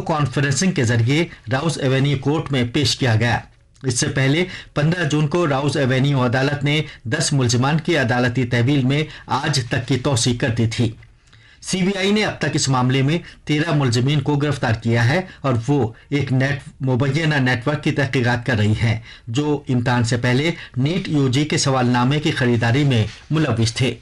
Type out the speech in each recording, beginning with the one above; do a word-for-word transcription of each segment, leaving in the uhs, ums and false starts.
Video conferencing के जरिए Rouse Avenue court में पेश किया गया। इससे पहले पंद्रह जून को राउस एवेन्यू अदालत ने दस मुल्जिमान की अदालती तहवील में आज तक की तौसीक कर दी थी। सीबीआई ने अब तक इस मामले में तेरह मुल्जिमीन को गिरफ्तार किया है और वो एक नेट मुबैना नेटवर्क की तहकीकात कर रही है जो इम्तिहान से पहले नीट यूजी के सवालनामे की खरीदारी में मुलविस थे।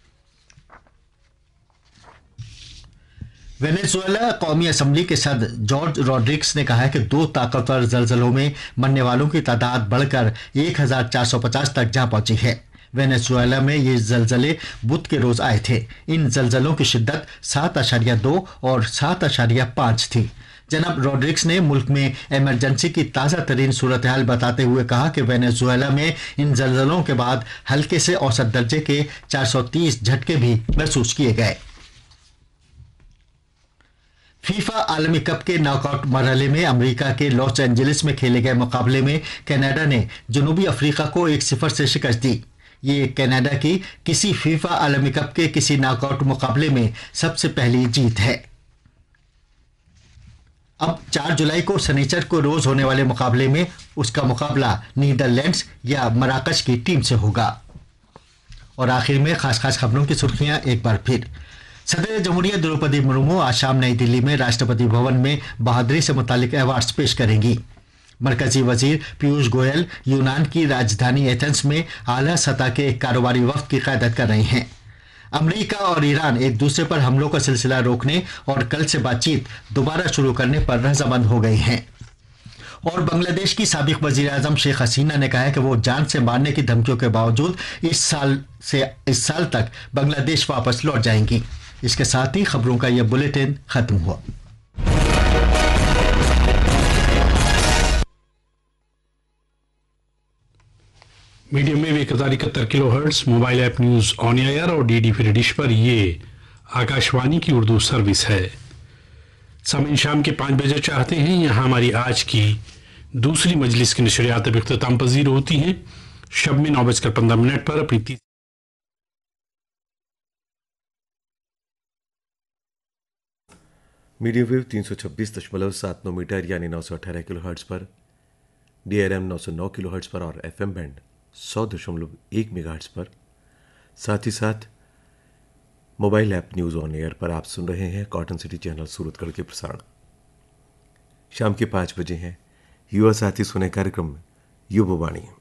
वेनेजुएला कौमी असम्बली के सदर जॉर्ज रॉड्रिग्स ने कहा है कि दो ताकतवर जलजलों में मरने वालों की तादाद बढ़कर एक हजार चार सौ पचास तक जा पहुंची है। वेनेजुएला में ये जलजले बुध के रोज आए थे। इन जलजलों की शिद्दत सात अशारिया दो और सात अशारिया पाँच थी। जनाब रॉड्रिग्स ने मुल्क में इमरजेंसी की ताज़ा तरीन सूरत हाल बताते हुए कहा कि वेनेजुएला में इन जलजलों के बाद हल्के से औसत दर्जे के चार सौ तीस झटके भी महसूस किए गए। फीफा आलमी कप के नॉकआउट मरहले में अमेरिका के लॉस एंजलिस में खेले गए मुकाबले में कनाडा ने जनूबी अफ्रीका को एक सिफर से शिकस्त दी। ये कनाडा की किसी फीफा आलमी कप के किसी नॉकआउट मुकाबले में सबसे पहली जीत है। अब चार जुलाई को शनिचर को रोज होने वाले मुकाबले में उसका मुकाबला नीदरलैंड्स या मराकश की टीम से होगा। और आखिर में खास खास खबरों की सुर्खियां एक बार फिर। सदर जमहूरिया द्रौपदी मुर्मू आज शाम नई दिल्ली में राष्ट्रपति भवन में बहादुरी से मुतालिक अवार्ड्स पेश करेंगी। मरकजी वजीर पीयूष गोयल यूनान की राजधानी एथेंस में आला सतह के एक कारोबारी वफ्द की क़यादत कर रहे हैं। अमेरिका और ईरान एक दूसरे पर हमलों का सिलसिला रोकने और कल से बातचीत दोबारा शुरू करने पर रजामंद हो गई हैं। और बांग्लादेश की साबिक वजीर आजम शेख हसीना ने कहा है कि वो जान से मारने की धमकियों के बावजूद इस साल से इस साल तक बांग्लादेश वापस लौट जाएंगी। इसके साथ ही खबरों का यह बुलेटिन खत्म हुआ। मीडियम में एक हजार इकहत्तर kilo hertz, mobile app news on air और डीडी फ्री डिश पर ये आकाशवाणी की उर्दू सर्विस है। समय शाम के पाँच बजे चाहते हैं। यहाँ हमारी आज की दूसरी मजलिस की नशरियात अब इख्तिताम पजीर होती हैं। शब में नौ बजकर पंद्रह मिनट पर अपनी मीडियम वेव तीन सौ छब्बीस दशमलव सात नौ मीटर यानी नौ सौ अठारह किलो हर्ट्स पर, डी आर एम नौ सौ नौ किलो हर्ट्स पर और एफ एम बैंड सौ दशमलव एक मेगा हर्ट्स पर, साथ ही साथ mobile app news on air पर आप सुन रहे हैं कॉटन सिटी चैनल सूरतगढ़ के प्रसारण। शाम के पाँच बजे हैं युवा साथी सुने कार्यक्रम में युवा वाणी।